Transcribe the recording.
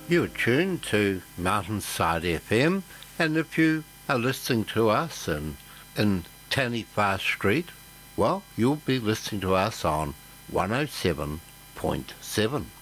You're tuned to Mountainside FM, and if you are listening to us in Taniwha Street, well, you'll be listening to us on 107.7.